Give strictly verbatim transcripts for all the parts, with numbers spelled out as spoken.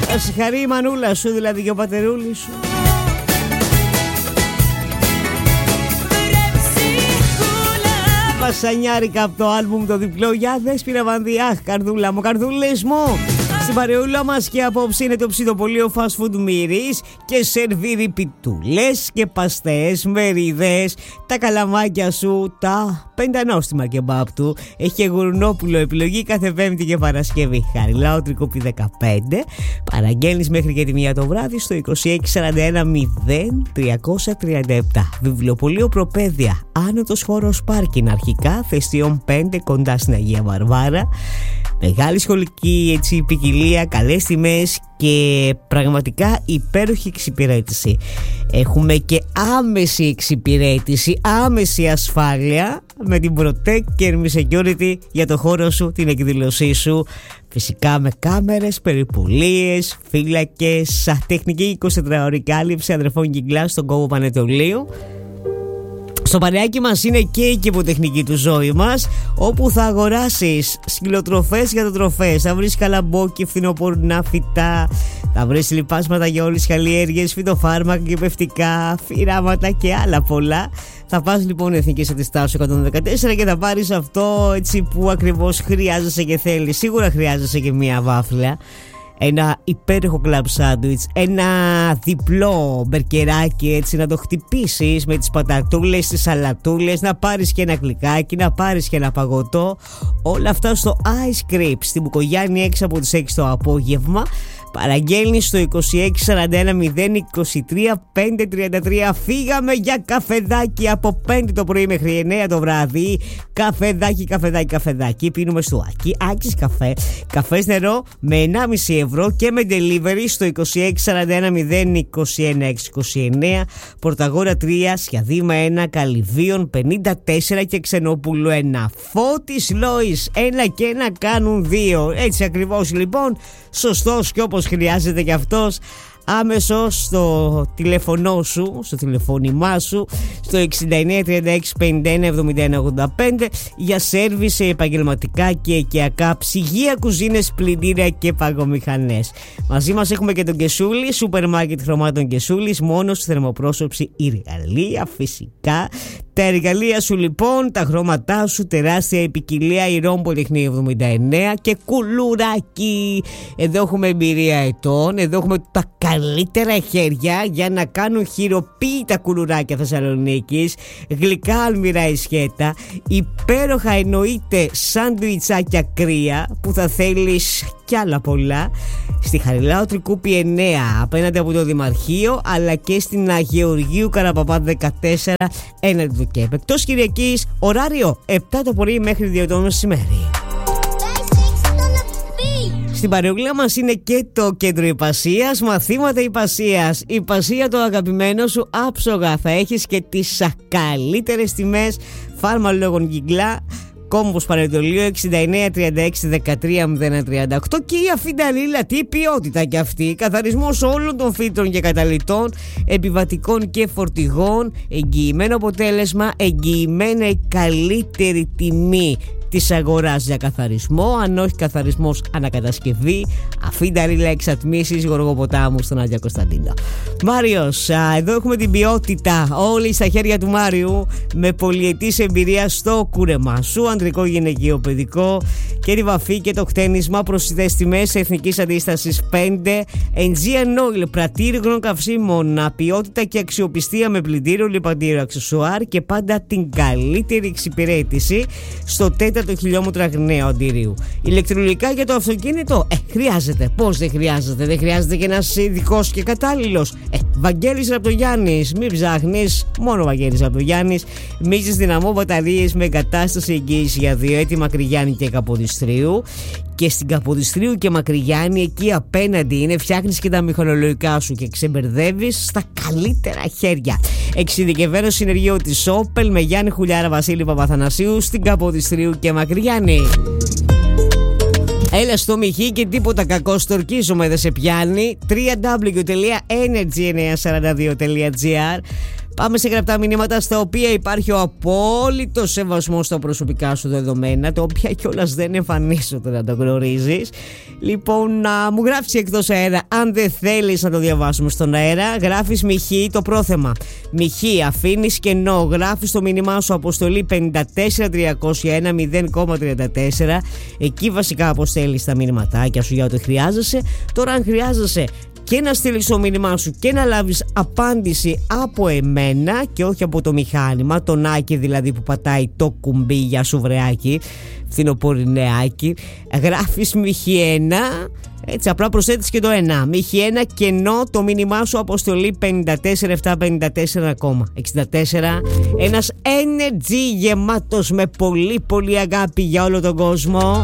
Θα συγχαρεί η μανούλα σου, δηλαδή και ο πατερούλης σου. Βασανιάρικα από το άλμπουμ το διπλό. Για Δέσποινα Βανδύ, αχ καρδούλα μου, καρδούλες μου. Στην παρεούλα μας και απόψε είναι το ψητοπολείο fast food Μύρης και σερβίρει πιτούλες και παστές, μερίδες, τα καλαμάκια σου, τα πεντανόστιμα κεμπάπ του. Έχει και γουρνόπουλο επιλογή κάθε Πέμπτη και Παρασκευή. Χαριλάου Τρικούπη δεκαπέντε. Παραγγέλνεις μέχρι και τη μία το βράδυ στο είκοσι έξι σαράντα ένα μηδέν τριακόσια τριάντα επτά. Βιβλιοπωλείο Προπαίδεια, άνετος χώρος πάρκιν, αρχικά Θεστιών πέντε κοντά στην Αγία Βαρβάρα. Μεγάλη σχολική έτσι, ποικιλία, καλές τιμές και πραγματικά υπέροχη εξυπηρέτηση. Έχουμε και άμεση εξυπηρέτηση, άμεση ασφάλεια με την Protect Kermi Security για το χώρο σου, την εκδήλωσή σου. Φυσικά με κάμερες, περιπολίες, φύλακες, τεχνική εικοσιτετράωρη κάλυψη αδερφών Κιγκλά στον κόμβο Πανετολίου. Στο παρεάκι μας είναι και η κηποτεχνική του Ζώη μας, όπου θα αγοράσεις σκυλοτροφές για το τροφές, θα βρεις καλαμπόκι, φθινοπορεινά φυτά, θα βρεις λιπάσματα για όλες τις καλλιέργειες, φυτοφάρμακα και πευτικά, φυράματα και άλλα πολλά. Θα πας λοιπόν Εθνική Αντιστάσεως εκατόν δεκατέσσερα και θα πάρεις αυτό έτσι που ακριβώς χρειάζεσαι και θέλεις. Σίγουρα χρειάζεσαι και μία βάφλα, ένα υπέροχο κλαμπ σάντουιτς, ένα διπλό μπερκεράκι έτσι να το χτυπήσεις με τις πατατούλες, τις σαλατούλες, να πάρεις και ένα γλυκάκι, να πάρεις και ένα παγωτό. Όλα αυτά στο Ice Creep στην Μπουκογιάννη έξω από τις έξι το απόγευμα. Παραγγέλνεις στο είκοσι έξι σαράντα ένα μηδέν είκοσι τρία πέντε τριάντα τρία. Φύγαμε για καφεδάκι από πέντε το πρωί μέχρι εννέα το βράδυ. Καφεδάκι, καφεδάκι, καφεδάκι. Πίνουμε στουάκι, Άκης καφέ, καφές νερό με ενάμιση ευρώ και με delivery στο είκοσι έξι σαράντα ένα μηδέν είκοσι ένα έξι είκοσι εννέα. Πορταγόρα τρία, Σκιαδήμα ένα, Καλυβίων πενήντα τέσσερα και Ξενόπουλο ένα. Φώτης Λόης, ένα και ένα κάνουν δύο. Έτσι ακριβώς λοιπόν, σωστός και όπως χρειάζεται και αυτός. Άμεσος στο τηλέφωνο σου, στο τηλεφώνημά σου, στο εξήντα εννέα τριάντα έξι πενήντα ένα εβδομήντα ένα ογδόντα πέντε για σέρβις σε επαγγελματικά και οικιακά ψυγεία, κουζίνες, πλυντήρια και παγομηχανές. Μαζί μας έχουμε και τον Κεσούλη, σούπερ μάρκετ χρωμάτων Κεσούλης, μόνο στη θερμοπρόσωψη η εργαλεία φυσικά. Τα εργαλεία σου λοιπόν, τα χρώματά σου, τεράστια ποικιλία, Ηρών Πολυχνίου εβδομήντα εννέα και Κουλουράκι. Εδώ έχουμε εμπειρία ετών, εδώ έχουμε τα καλύτερα χέρια για να κάνουν χειροποίητα κουλουράκια Θεσσαλονίκης, γλυκά αλμυρά ισκέτα, υπέροχα εννοείται σάντουιτσάκια κρύα που θα θέλεις κι άλλα πολλά. Στη Χαριλάου Τρικούπη εννέα απέναντι από το Δημαρχείο, αλλά και στην Αγεωργίου Καραπαπά δεκατέσσερα έναντι του ΚΕΠ. Εκτός Κυριακής, ωράριο επτά το πρωί μέχρι δύο το μεσημέρι. Στην παρεούλα μας είναι και το κέντρο υπασίας, μαθήματα υπασίας. Υπασία το αγαπημένο σου άψογα. Θα έχεις και τις καλύτερες τιμές. Φάρμα λόγων Κιγκλά, κόμβος Πανετολίου εξήντα εννέα τριάντα έξι δεκατρία μηδέν τριάντα οκτώ και η Αφινταλίλα, τι ποιότητα κι αυτή. Καθαρισμός όλων των φίλτρων και καταλυτών, επιβατικών και φορτηγών, εγγυημένο αποτέλεσμα, εγγυημένα η καλύτερη τιμή της αγοράς για καθαρισμό, αν όχι καθαρισμός ανακατασκευή. Αφινταλίλα εξατμίσεις Γοργοποτάμου στον Άγια Κωνσταντίνο. Μάριος, εδώ έχουμε την ποιότητα όλη στα χέρια του Μάριου, με πολυετής εμπειρία στο κούρεμά σου, ανδρικό, γυναικείο, παιδικό και τη βαφή και το χτένισμα. Προσιτές τιμές Εθνικής Αντίστασης πέντε. Aegean Oil, πρατήριο καυσίμων, ποιότητα και αξιοπιστία με πλυντήριο, λιπαντήριο, αξεσουάρ και πάντα την καλύτερη εξυπηρέτηση στο τέταρτο το χιλιόμετρο αγνέου αντιρίου. Ηλεκτρονικά για το αυτοκίνητο, ε, χρειάζεται. Πώς δεν χρειάζεται, δεν χρειάζεται και ένας ειδικός και κατάλληλος. Ε, Βαγγέλης Ραπτογιάννης, μην ψάχνεις, μόνο Βαγγέλης Ραπτογιάννης. Μίζες δυναμό μπαταρίες με εγκατάσταση εγγύηση για δύο έτη Μακρυγιάννη και Καποδιστρίου. Και στην Καποδιστρίου και Μακρυγιάννη, εκεί απέναντι είναι, φτιάχνεις και τα μηχανολογικά σου και ξεμπερδεύεις στα καλύτερα χέρια. Εξειδικευμένο συνεργείο της Όπελ με Γιάννη Χουλιάρα, Βασίλη Παπαθανασίου στην Καποδιστρίου και Μακρυγιάννη. Έλα στο Μιχή και τίποτα κακό, στορκίζομαι δεν σε πιάνει. double-u double-u double-u τελεία energy εννιακόσια σαράντα δύο τελεία τζι άρ. Πάμε σε γραπτά μηνύματα στα οποία υπάρχει ο απόλυτος σεβασμός στα προσωπικά σου δεδομένα, τα οποία κιόλας δεν εμφανίζονται, να το γνωρίζεις. Λοιπόν, να μου γράφεις εκτός αέρα, αν δεν θέλεις να το διαβάσουμε στον αέρα, γράφεις μιχή το πρόθεμα. Μιχή, αφήνεις κενό, γράφεις το μήνυμά σου αποστολή πέντε τέσσερα τριακόσια ένα μηδέν κόμμα τριάντα τέσσερα. Εκεί βασικά αποστέλεις τα μηνυματάκια σου για ό,τι χρειάζεσαι. Τώρα, αν χρειάζεσαι και να στείλεις το μήνυμά σου και να λάβεις απάντηση από εμένα και όχι από το μηχάνημα, τον Άκη δηλαδή που πατάει το κουμπί, για σου βρεάκι, φθινοπορεινεάκι, γράφεις μιχή ένα, έτσι απλά προσθέτεις και το ένα, μιχή ένα κενό το μήνυμά σου αποστολή πέντε τέσσερα επτά πέντε τέσσερα εξήντα τέσσερα. Ένας energy γεμάτος με πολύ πολύ αγάπη για όλο τον κόσμο.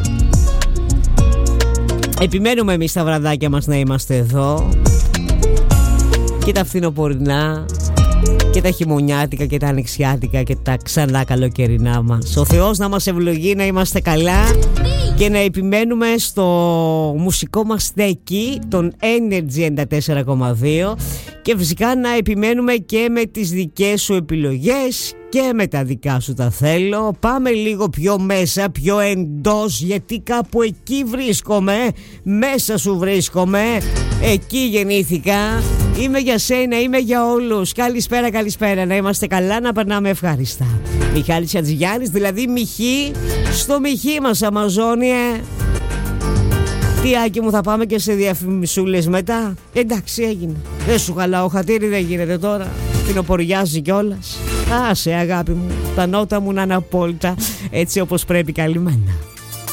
Επιμένουμε εμείς τα βραδάκια μας να είμαστε εδώ, και τα φθινοπορεινά και τα χειμωνιάτικα και τα ανοιξιάτικα και τα ξανά καλοκαιρινά μας. Ο Θεός να μας ευλογεί να είμαστε καλά και να επιμένουμε στο μουσικό μας στέκι, τον Energy ενενήντα τέσσερα κόμμα δύο, και φυσικά να επιμένουμε και με τις δικές σου επιλογές και με τα δικά σου τα θέλω. Πάμε λίγο πιο μέσα, πιο εντός, γιατί κάπου εκεί βρίσκομαι, μέσα σου βρίσκομαι, εκεί γεννήθηκα. Είμαι για σένα, είμαι για όλους. Καλησπέρα, καλησπέρα, να είμαστε καλά, να περνάμε ευχάριστα. Μιχάλης Ατζηγιάννης, δηλαδή Μιχή, στο Μιχή μας Αμαζόνιε. Τι Άκη μου, θα πάμε και σε διαφημισούλες μετά? Εντάξει, έγινε. Δεν σου χαλάω χατήρι, δεν γίνεται τώρα. Φθινοποριάζει κιόλας. Άσε αγάπη μου, τα νότα μου να είναι απόλυτα έτσι όπως πρέπει. Καλημέρα.